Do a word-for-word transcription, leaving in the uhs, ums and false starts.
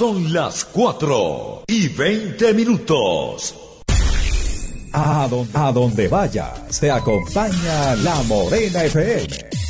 Son las cuatro y veinte minutos. A donde, a donde vayas, te acompaña La Morena F M.